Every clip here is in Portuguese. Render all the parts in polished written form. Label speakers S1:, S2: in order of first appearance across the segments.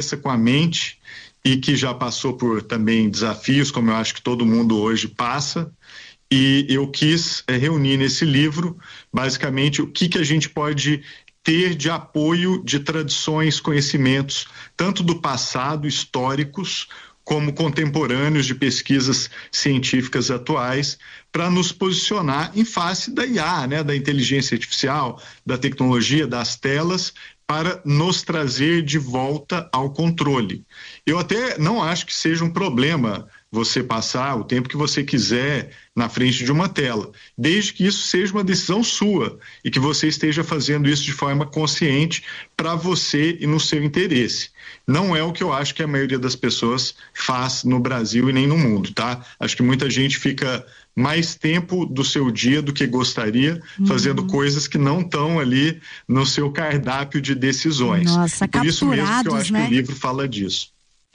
S1: cabeça, com a mente, e que já passou por também desafios, como eu acho que todo mundo hoje passa. E eu quis reunir nesse livro, basicamente, o que a gente pode ter de apoio de tradições, conhecimentos, tanto do passado, históricos, como contemporâneos de pesquisas científicas atuais, para nos posicionar em face da IA, né, da inteligência artificial, da tecnologia, das telas, para nos trazer de volta ao controle. Eu até não acho que seja um problema você passar o tempo que você quiser na frente de uma tela, desde que isso seja uma decisão sua e que você esteja fazendo isso de forma consciente para você e no seu interesse. Não é o que eu acho que a maioria das pessoas faz no Brasil e nem no mundo, tá? Acho que muita gente fica mais tempo do seu dia do que gostaria, fazendo coisas que não estão ali no seu cardápio de decisões.
S2: Nossa,
S1: por isso mesmo que eu acho,
S2: né?
S1: que o livro fala disso.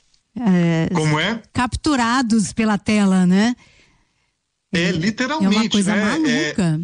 S2: Como é? Capturados pela tela, né?
S1: Literalmente.
S2: É uma coisa, né, maluca.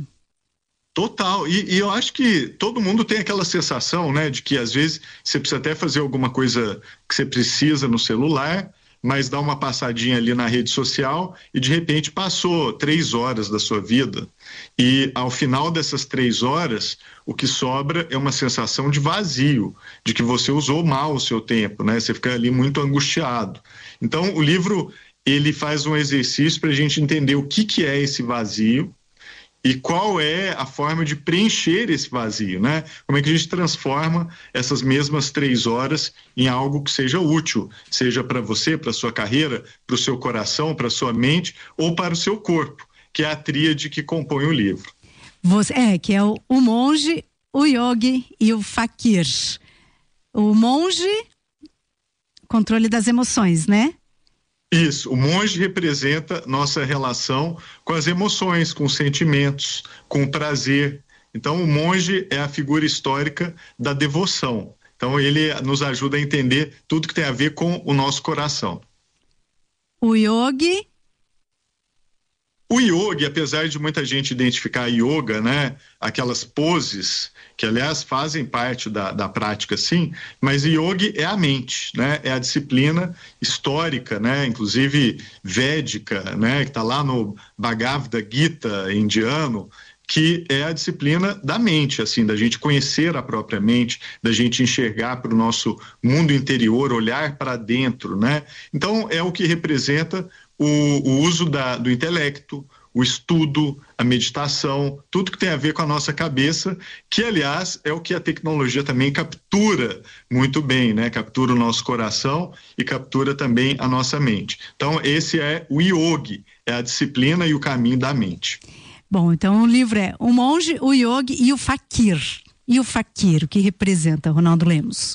S1: Total, e eu acho que todo mundo tem aquela sensação, né, de que às vezes você precisa até fazer alguma coisa que você precisa no celular, mas dá uma passadinha ali na rede social e de repente passou 3 horas da sua vida e ao final dessas 3 horas o que sobra é uma sensação de vazio, de que você usou mal o seu tempo, né, você fica ali muito angustiado. Então o livro, ele faz um exercício para a gente entender o que é esse vazio e qual é a forma de preencher esse vazio, né? Como é que a gente transforma essas mesmas 3 horas em algo que seja útil, seja para você, para sua carreira, para o seu coração, para sua mente ou para o seu corpo, que é a tríade que compõe o livro.
S2: Que é o monge, o yogi e o fakir. O monge, controle das emoções, né?
S1: Isso, o monge representa nossa relação com as emoções, com os sentimentos, com o prazer. Então, o monge é a figura histórica da devoção. Então, ele nos ajuda a entender tudo que tem a ver com o nosso coração.
S2: O yogi?
S1: O yogi, apesar de muita gente identificar yoga, né, aquelas poses, que aliás fazem parte da prática, sim, mas yogi é a mente, né, é a disciplina histórica, né, inclusive védica, né, que está lá no Bhagavad Gita indiano, que é a disciplina da mente, assim, da gente conhecer a própria mente, da gente enxergar para o nosso mundo interior, olhar para dentro, né? Então é o que representa o uso do intelecto, o estudo, a meditação, tudo que tem a ver com a nossa cabeça, que aliás é o que a tecnologia também captura muito bem, né? Captura o nosso coração e captura também a nossa mente. Então esse é o yogi, é a disciplina e o caminho da mente.
S2: Bom, então o livro é o monge, o yogi e o fakir. E o fakir, o que representa, Ronaldo Lemos?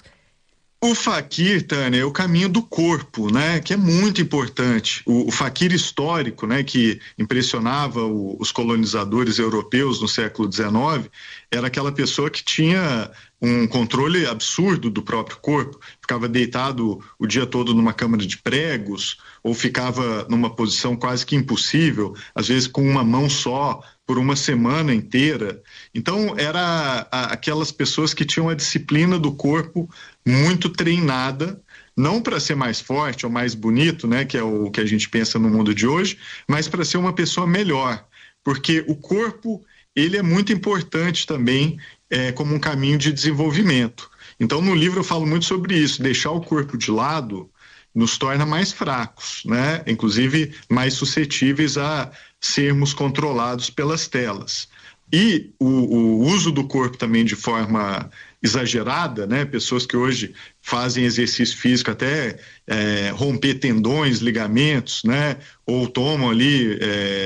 S1: O fakir, Tânia, é o caminho do corpo, né? Que é muito importante. O fakir histórico, né? Que impressionava os colonizadores europeus no século XIX, era aquela pessoa que tinha um controle absurdo do próprio corpo, ficava deitado o dia todo numa câmara de pregos, ou ficava numa posição quase que impossível, às vezes com uma mão só, por uma semana inteira. Então, era aquelas pessoas que tinham a disciplina do corpo muito treinada, não para ser mais forte ou mais bonito, né, que é o que a gente pensa no mundo de hoje, mas para ser uma pessoa melhor, porque o corpo, ele é muito importante também como um caminho de desenvolvimento. Então, no livro eu falo muito sobre isso, deixar o corpo de lado nos torna mais fracos, né? Inclusive mais suscetíveis a sermos controlados pelas telas. E o uso do corpo também de forma exagerada, né? Pessoas que hoje fazem exercício físico até romper tendões, ligamentos, né? Ou tomam ali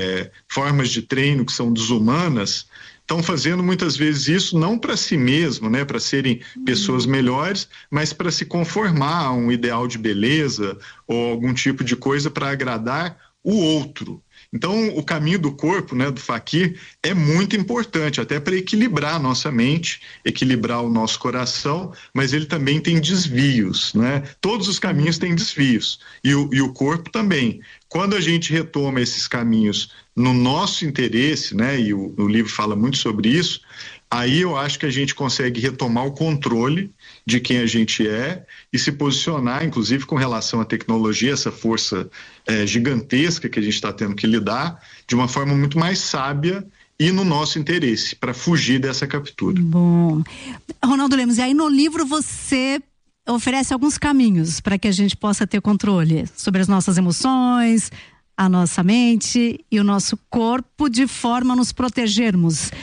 S1: formas de treino que são desumanas, estão fazendo muitas vezes isso não para si mesmo, né, para serem pessoas melhores, mas para se conformar a um ideal de beleza ou algum tipo de coisa para agradar o outro. Então, o caminho do corpo, né, do fakir, é muito importante, até para equilibrar a nossa mente, equilibrar o nosso coração, mas ele também tem desvios, né? Todos os caminhos têm desvios, e o corpo também. Quando a gente retoma esses caminhos no nosso interesse, né, e o livro fala muito sobre isso, aí eu acho que a gente consegue retomar o controle de quem a gente é e se posicionar, inclusive com relação à tecnologia, essa força gigantesca que a gente está tendo que lidar, de uma forma muito mais sábia e no nosso interesse, para fugir dessa captura.
S2: Bom, Ronaldo Lemos, e aí no livro você oferece alguns caminhos para que a gente possa ter controle sobre as nossas emoções, a nossa mente e o nosso corpo, de forma a nos protegermos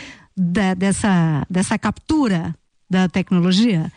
S2: dessa captura da tecnologia.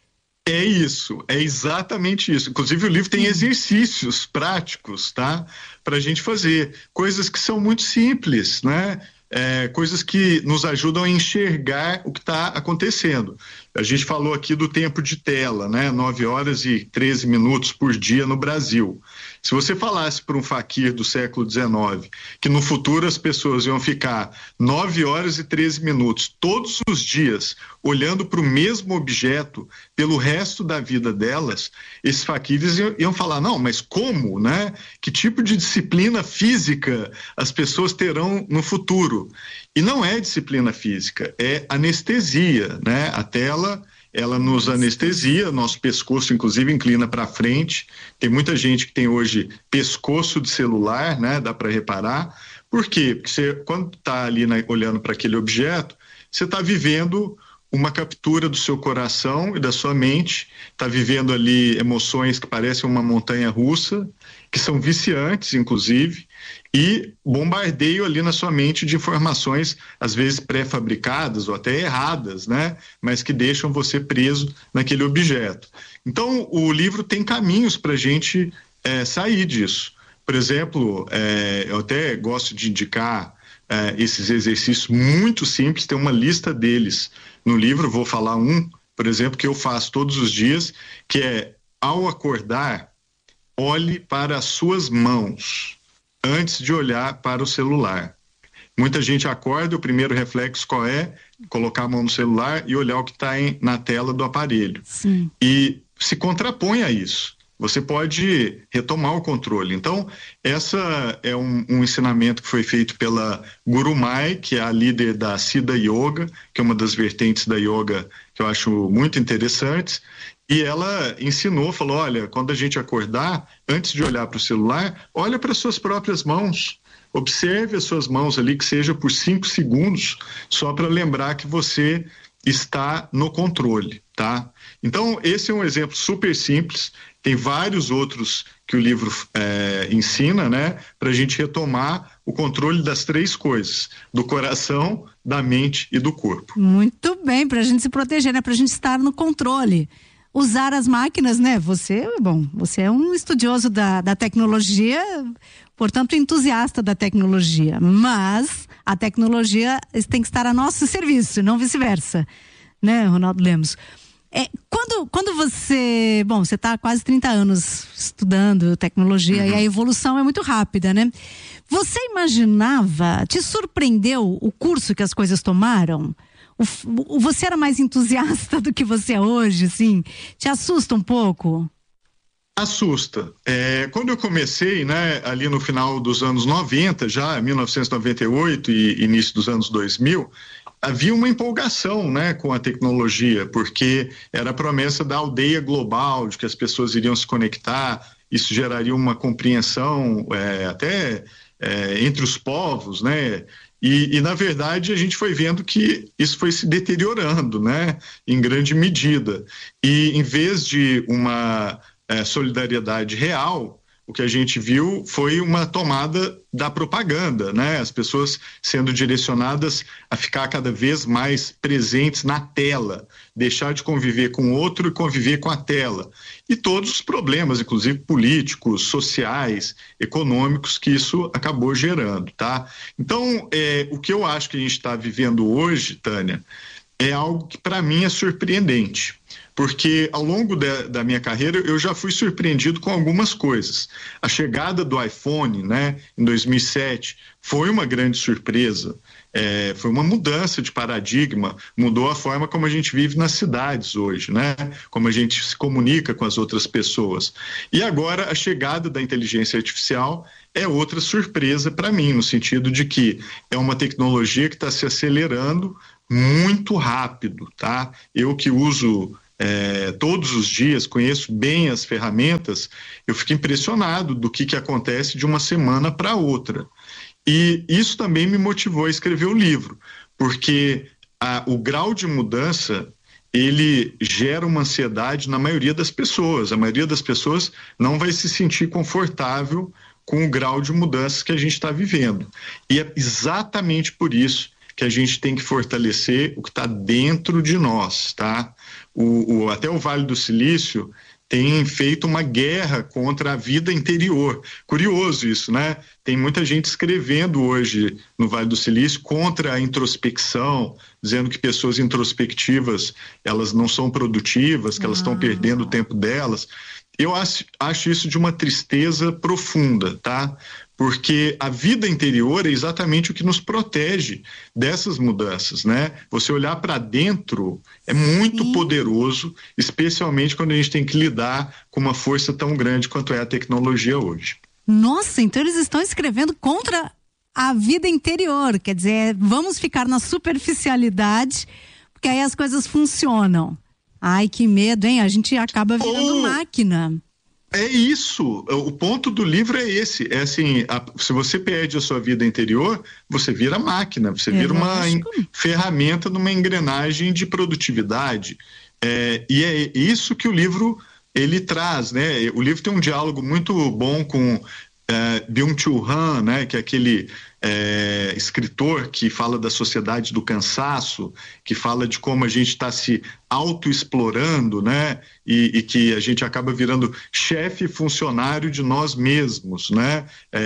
S1: É isso, é exatamente isso. Inclusive o livro tem exercícios práticos, tá? Para a gente fazer coisas que são muito simples, né? Coisas que nos ajudam a enxergar o que está acontecendo. A gente falou aqui do tempo de tela, né? 9 horas e 13 minutos por dia no Brasil. Se você falasse para um faquir do século XIX que no futuro as pessoas iam ficar 9 horas e 13 minutos todos os dias olhando para o mesmo objeto pelo resto da vida delas, esses faquires iam falar, não, mas como, né? Que tipo de disciplina física as pessoas terão no futuro? E não é disciplina física, é anestesia, né? A tela, ela nos anestesia, nosso pescoço inclusive inclina para frente. Tem muita gente que tem hoje pescoço de celular, né? Dá para reparar. Por quê? Porque você, quando está ali olhando para aquele objeto, você está vivendo uma captura do seu coração e da sua mente, está vivendo ali emoções que parecem uma montanha russa, que são viciantes, inclusive, e bombardeio ali na sua mente de informações, às vezes pré-fabricadas ou até erradas, né? Mas que deixam você preso naquele objeto. Então, o livro tem caminhos para a gente sair disso. Por exemplo, eu até gosto de indicar esses exercícios muito simples, tem uma lista deles no livro, vou falar um, por exemplo, que eu faço todos os dias, que é, ao acordar, olhe para as suas mãos antes de olhar para o celular. Muita gente acorda, o primeiro reflexo qual é? Colocar a mão no celular e olhar o que está na tela do aparelho.
S2: Sim.
S1: E se contrapõe a isso. Você pode retomar o controle. Então, essa é um ensinamento que foi feito pela Guru Mai, que é a líder da Siddha Yoga, que é uma das vertentes da yoga que eu acho muito interessantes. E ela ensinou, falou, olha, quando a gente acordar, antes de olhar para o celular, olha para as suas próprias mãos. Observe as suas mãos ali, que seja por 5 segundos, só para lembrar que você está no controle, tá? Então, esse é um exemplo super simples. Tem vários outros que o livro ensina, né? Para a gente retomar o controle das 3 coisas, do coração, da mente e do corpo.
S2: Muito bem, para a gente se proteger, né? Para a gente estar no controle. Usar as máquinas, né? Você é um estudioso da tecnologia, portanto entusiasta da tecnologia, mas a tecnologia tem que estar a nosso serviço, não vice-versa, né, Ronaldo Lemos? Quando você está há quase 30 anos estudando tecnologia, e a evolução é muito rápida, né? Você imaginava, te surpreendeu o curso que as coisas tomaram? Você era mais entusiasta do que você é hoje, assim? Te assusta um pouco?
S1: Assusta. Quando eu comecei, né, ali no final dos anos 90, já 1998 e início dos anos 2000, havia uma empolgação, né, com a tecnologia, porque era a promessa da aldeia global, de que as pessoas iriam se conectar, isso geraria uma compreensão até entre os povos, né? E, na verdade, a gente foi vendo que isso foi se deteriorando, né, em grande medida. E, em vez de uma solidariedade real, o que a gente viu foi uma tomada da propaganda, né? As pessoas sendo direcionadas a ficar cada vez mais presentes na tela, deixar de conviver com o outro e conviver com a tela. E todos os problemas, inclusive políticos, sociais, econômicos, que isso acabou gerando, tá? Então, o que eu acho que a gente está vivendo hoje, Tânia, é algo que para mim é surpreendente. Porque ao longo da minha carreira eu já fui surpreendido com algumas coisas. A chegada do iPhone, né, em 2007, foi uma grande surpresa. Foi uma mudança de paradigma, mudou a forma como a gente vive nas cidades hoje, né? Como a gente se comunica com as outras pessoas. E agora a chegada da inteligência artificial é outra surpresa para mim, no sentido de que é uma tecnologia que está se acelerando muito rápido, tá? Eu que uso todos os dias, conheço bem as ferramentas, eu fico impressionado do que acontece de uma semana para outra. E isso também me motivou a escrever o livro, porque o grau de mudança, ele gera uma ansiedade na maioria das pessoas. A maioria das pessoas não vai se sentir confortável com o grau de mudanças que a gente está vivendo. E é exatamente por isso que a gente tem que fortalecer o que está dentro de nós, tá? Até o Vale do Silício tem feito uma guerra contra a vida interior. Curioso isso, né? Tem muita gente escrevendo hoje no Vale do Silício contra a introspecção, dizendo que pessoas introspectivas, elas não são produtivas, que elas estão perdendo o tempo delas. Eu acho isso de uma tristeza profunda, tá? Porque a vida interior é exatamente o que nos protege dessas mudanças, né? Você olhar para dentro é muito poderoso, especialmente quando a gente tem que lidar com uma força tão grande quanto é a tecnologia hoje.
S2: Nossa, então eles estão escrevendo contra a vida interior, quer dizer, vamos ficar na superficialidade, porque aí as coisas funcionam. Ai, que medo, hein? A gente acaba virando máquina.
S1: É isso, o ponto do livro é esse, é assim, se você perde a sua vida interior, você vira máquina, você vira uma ferramenta numa engrenagem de produtividade, e é isso que o livro, ele traz, né? O livro tem um diálogo muito bom com Byung-Chul Han, né? Que é aquele escritor que fala da sociedade do cansaço, que fala de como a gente está se autoexplorando, né? E que a gente acaba virando chefe e funcionário de nós mesmos, né?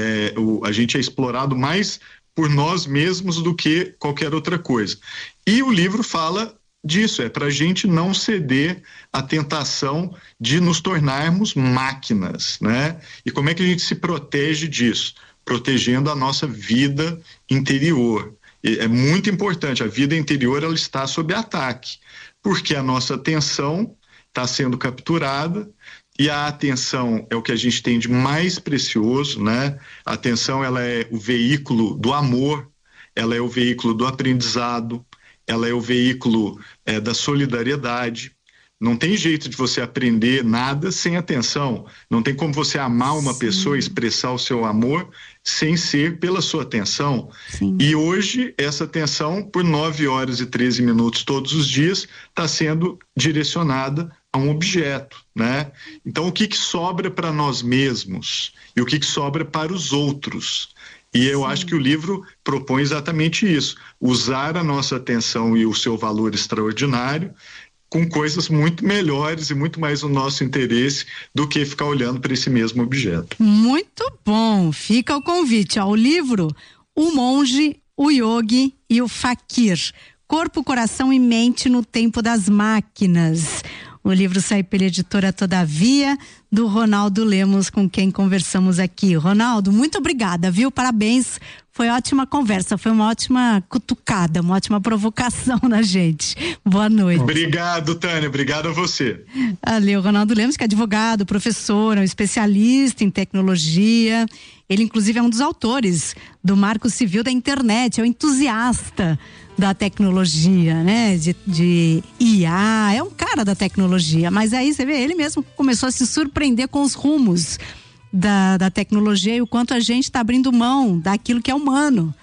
S1: A gente é explorado mais por nós mesmos do que qualquer outra coisa. E o livro fala disso, para a gente não ceder à tentação de nos tornarmos máquinas, né? E como é que a gente se protege disso? Protegendo a nossa vida interior. E é muito importante, a vida interior, ela está sob ataque, porque a nossa atenção está sendo capturada, e a atenção é o que a gente tem de mais precioso, né? A atenção, ela é o veículo do amor, ela é o veículo do aprendizado, ela é o veículo da solidariedade. Não tem jeito de você aprender nada sem atenção. Não tem como você amar uma pessoa, expressar o seu amor sem ser pela sua atenção. Sim. E hoje essa atenção, por 9 horas e 13 minutos todos os dias, está sendo direcionada a um objeto, né? Então o que sobra para nós mesmos e o que sobra para os outros? E eu acho que o livro propõe exatamente isso, usar a nossa atenção e o seu valor extraordinário com coisas muito melhores e muito mais no nosso interesse do que ficar olhando para esse mesmo objeto.
S2: Muito bom, fica o convite ao livro O Monge, o Yogi e o Fakir, Corpo, Coração e Mente no Tempo das Máquinas. O livro sai pela editora Todavia, do Ronaldo Lemos, com quem conversamos aqui. Ronaldo, muito obrigada, viu? Parabéns, foi ótima conversa, foi uma ótima cutucada, uma ótima provocação na gente. Boa noite.
S1: Obrigado, Tânia, obrigado a você.
S2: Ali, o Ronaldo Lemos, que é advogado, professor, é um especialista em tecnologia. Ele, inclusive, é um dos autores do Marco Civil da Internet, é um entusiasta da tecnologia, né? De IA, é um cara da tecnologia, mas aí você vê, ele mesmo começou a se surpreender com os rumos da tecnologia e o quanto a gente está abrindo mão daquilo que é humano,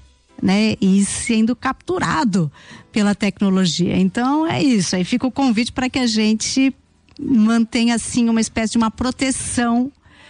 S2: né? E sendo capturado pela tecnologia. Então é isso, aí fica o convite para que a gente mantenha assim uma espécie de uma proteção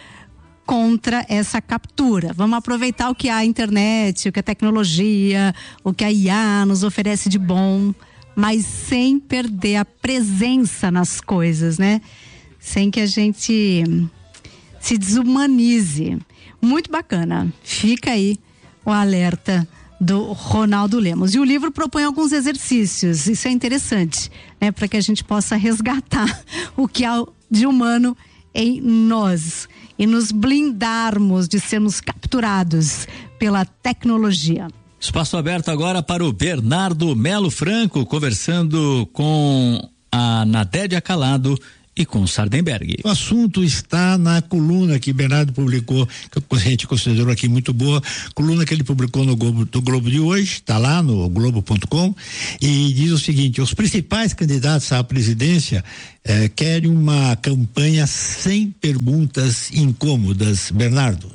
S2: contra essa captura. Vamos aproveitar o que a internet, o que a tecnologia, o que a IA nos oferece de bom, mas sem perder a presença nas coisas, né? Sem que a gente se desumanize. Muito bacana. Fica aí o alerta do Ronaldo Lemos. E o livro propõe alguns exercícios, isso é interessante, né? Para que a gente possa resgatar o que há de humano em nós e nos blindarmos de sermos capturados pela tecnologia.
S3: Espaço aberto agora para o Bernardo Melo Franco, conversando com a Nadédia Calado e com Sardenberg.
S4: O assunto está na coluna que Bernardo publicou, que a gente considerou aqui muito boa, coluna que ele publicou no Globo de hoje, está lá no globo.com, e diz o seguinte: os principais candidatos à presidência querem uma campanha sem perguntas incômodas. Bernardo.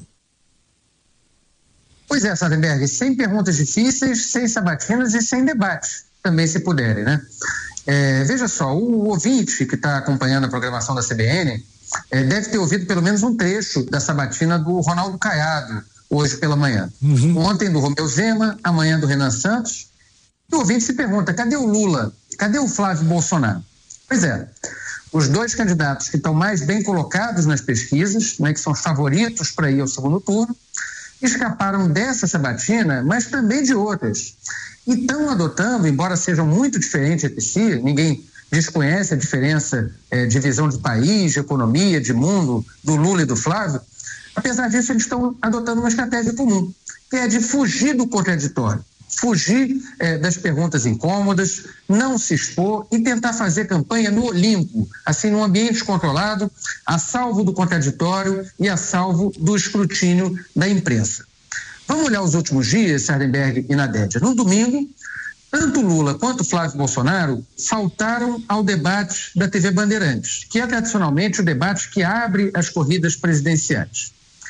S5: Pois é, Sardenberg, sem perguntas difíceis, sem sabatinas e sem debates, também se puderem, né? Veja só, o ouvinte que está acompanhando a programação da CBN deve ter ouvido pelo menos um trecho da sabatina do Ronaldo Caiado, hoje pela manhã. Ontem do Romeu Zema, amanhã do Renan Santos. E o ouvinte se pergunta, cadê o Lula? Cadê o Flávio Bolsonaro? Pois é, os dois candidatos que estão mais bem colocados nas pesquisas, né, que são os favoritos para ir ao segundo turno, escaparam dessa sabatina, mas também de outras. E estão adotando, embora sejam muito diferentes entre si, ninguém desconhece a diferença de visão de país, de economia, de mundo, do Lula e do Flávio, apesar disso eles estão adotando uma estratégia comum, que é de fugir do contraditório, fugir das perguntas incômodas, não se expor e tentar fazer campanha no Olimpo, assim, num ambiente controlado, a salvo do contraditório e a salvo do escrutínio da imprensa. Vamos olhar os últimos dias, Sardenberg e Nadédia. No domingo, tanto Lula quanto Flávio Bolsonaro faltaram ao debate da TV Bandeirantes, que é tradicionalmente o debate que abre as corridas presidenciais.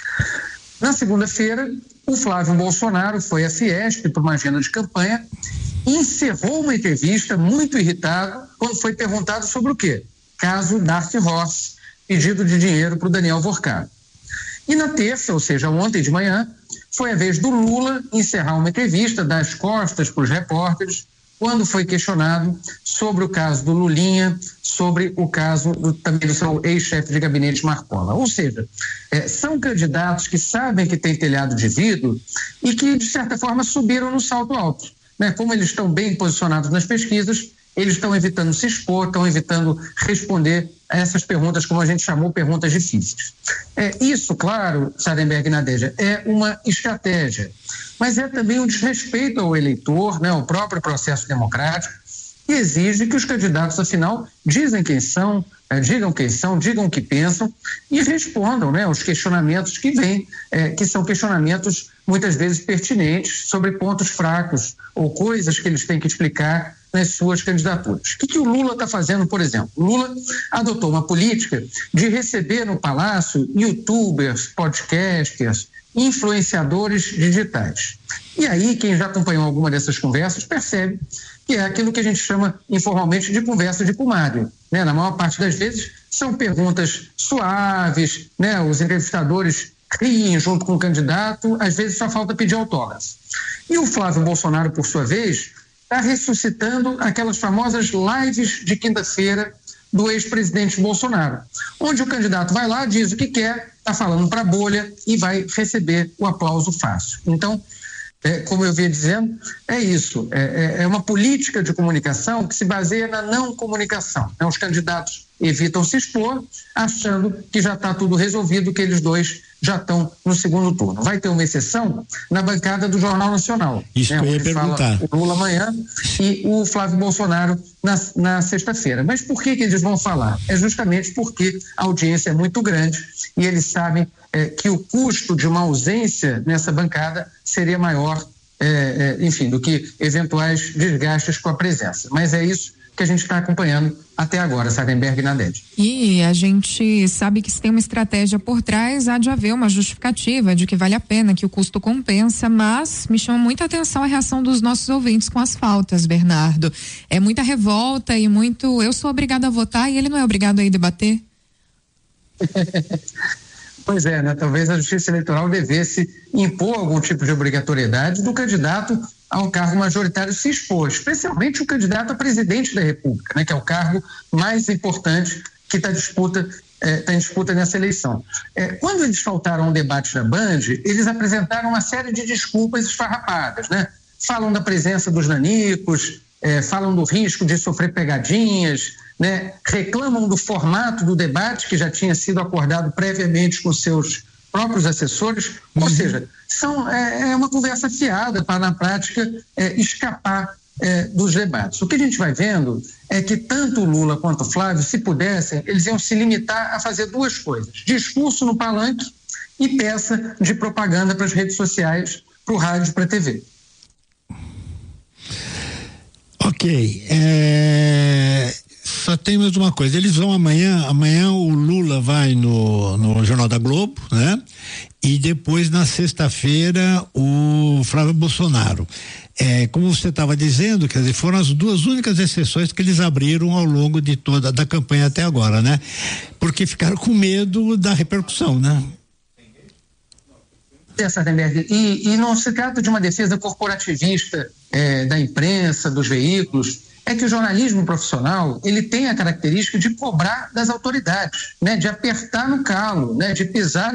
S5: Na segunda-feira, o Flávio Bolsonaro foi à Fiesp para uma agenda de campanha e encerrou uma entrevista muito irritado quando foi perguntado sobre o quê? Caso Darth Ross, pedido de dinheiro para o Daniel Vorcado. E na terça, ou seja, ontem de manhã, foi a vez do Lula encerrar uma entrevista, dar as costas para os repórteres, quando foi questionado sobre o caso do Lulinha, sobre o caso também do seu ex-chefe de gabinete Marcola. Ou seja, são candidatos que sabem que tem telhado de vidro e que, de certa forma, subiram no salto alto, né? Como eles estão bem posicionados nas pesquisas, eles estão evitando se expor, estão evitando responder a essas perguntas, como a gente chamou, perguntas difíceis. Isso, claro, Sardenberg e Nadédia, é uma estratégia, mas é também um desrespeito ao eleitor, né, ao próprio processo democrático, e exige que os candidatos, afinal, digam quem são, digam o que pensam e respondam, né, aos questionamentos que vêm, que são questionamentos muitas vezes pertinentes sobre pontos fracos ou coisas que eles têm que explicar nas suas candidaturas. O que o Lula está fazendo, por exemplo? O Lula adotou uma política de receber no Palácio youtubers, podcasters, influenciadores digitais. E aí, quem já acompanhou alguma dessas conversas percebe que é aquilo que a gente chama informalmente de conversa de comadre, né? Na maior parte das vezes são perguntas suaves, né? Os entrevistadores riem junto com o candidato, às vezes só falta pedir autógrafo. E o Flávio Bolsonaro, por sua vez, está ressuscitando aquelas famosas lives de quinta-feira do ex-presidente Bolsonaro, onde o candidato vai lá, diz o que quer, está falando para a bolha e vai receber o aplauso fácil. Então, como eu vinha dizendo, é isso, é uma política de comunicação que se baseia na não comunicação, né? Os candidatos evitam se expor, achando que já está tudo resolvido, que eles dois já estão no segundo turno. Vai ter uma exceção na bancada do Jornal Nacional.
S4: Isso que eu ia perguntar.
S5: O Lula amanhã e o Flávio Bolsonaro na sexta-feira. Mas por que eles vão falar? É justamente porque a audiência é muito grande e eles sabem que o custo de uma ausência nessa bancada seria maior, enfim, do que eventuais desgastes com a presença. Mas é isso que a gente está acompanhando até agora, Sardenberg e Nadédia.
S6: E a gente sabe que se tem uma estratégia por trás, há de haver uma justificativa de que vale a pena, que o custo compensa, mas me chama muita atenção a reação dos nossos ouvintes com as faltas, Bernardo. É muita revolta e muito, eu sou obrigado a votar e ele não é obrigado a ir debater?
S5: Pois é, né? Talvez a Justiça Eleitoral devesse impor algum tipo de obrigatoriedade do candidato a um cargo majoritário se expor, especialmente o candidato a presidente da República, né? Que é o cargo mais importante que está em disputa nessa eleição. Quando eles faltaram ao debate da Band, eles apresentaram uma série de desculpas esfarrapadas, né? Falam da presença dos nanicos, falam do risco de sofrer pegadinhas, né? Reclamam do formato do debate que já tinha sido acordado previamente com seus próprios assessores, ou seja, é uma conversa fiada para, na prática, escapar dos debates. O que a gente vai vendo é que tanto o Lula quanto o Flávio, se pudessem, eles iam se limitar a fazer duas coisas: discurso no palanque e peça de propaganda para as redes sociais, para o rádio e para a TV.
S4: Ok. Só tem mais uma coisa, eles vão amanhã o Lula vai no Jornal da Globo, né? E depois na sexta-feira o Flávio Bolsonaro. Como você estava dizendo, quer dizer, foram as duas únicas exceções que eles abriram ao longo de toda da campanha até agora, né? Porque ficaram com medo da repercussão, né?
S5: Sardenberg, e não se trata de uma defesa corporativista da imprensa, dos veículos. É que o jornalismo profissional, ele tem a característica de cobrar das autoridades, né? De apertar no calo, né? De pisar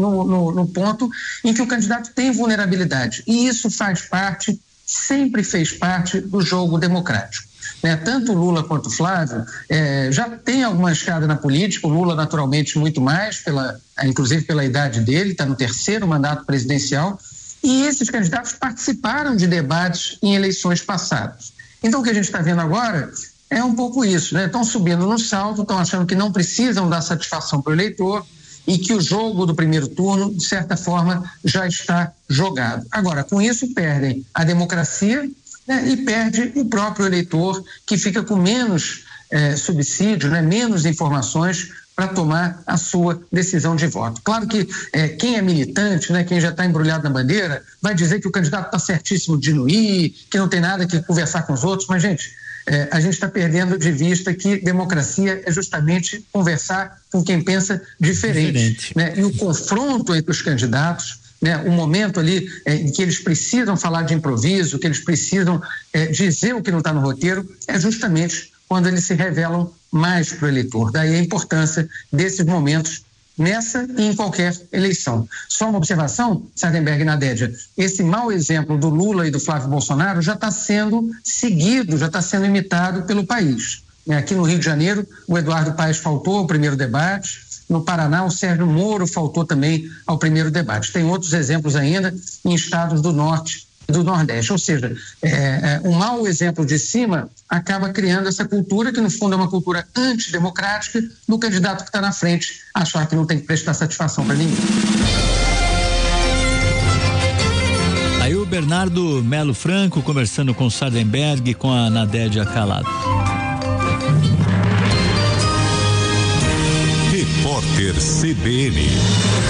S5: no ponto em que o candidato tem vulnerabilidade. E isso faz parte, sempre fez parte do jogo democrático. Né? Tanto o Lula quanto o Flávio já tem alguma escada na política, o Lula naturalmente muito mais, inclusive pela idade dele, está no 3º mandato presidencial, e esses candidatos participaram de debates em eleições passadas. Então o que a gente está vendo agora é um pouco isso, né? Estão subindo no salto, estão achando que não precisam dar satisfação para o eleitor e que o jogo do primeiro turno, de certa forma, já está jogado. Agora, com isso perdem a democracia, né? E perde o próprio eleitor, que fica com menos subsídio, né? Menos informações para tomar a sua decisão de voto. Claro que quem é militante, né, quem já está embrulhado na bandeira, vai dizer que o candidato está certíssimo de não ir, que não tem nada que conversar com os outros, mas, gente, a gente está perdendo de vista que democracia é justamente conversar com quem pensa diferente. Né? E o confronto entre os candidatos, né, o momento ali em que eles precisam falar de improviso, que eles precisam dizer o que não está no roteiro, é justamente quando eles se revelam mais para o eleitor. Daí a importância desses momentos nessa e em qualquer eleição. Só uma observação, Sardenberg e Nadédia, esse mau exemplo do Lula e do Flávio Bolsonaro já está sendo seguido, já está sendo imitado pelo país. Aqui no Rio de Janeiro, o Eduardo Paes faltou ao primeiro debate, no Paraná, o Sérgio Moro faltou também ao primeiro debate. Tem outros exemplos ainda em estados do Norte e do Nordeste. Ou seja, um mau exemplo de cima acaba criando essa cultura, que no fundo é uma cultura antidemocrática, do candidato que está na frente achar que não tem que prestar satisfação para ninguém.
S3: Aí o Bernardo Melo Franco conversando com o Sardenberg e com a Nadédia Calado.
S7: Repórter CBN.